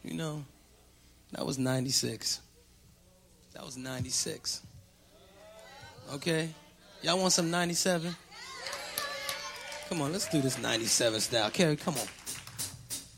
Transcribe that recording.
You know, that was 96. That was 96. Okay? Y'all want some 97? Come on, let's do this 97 style. Carrie, come on.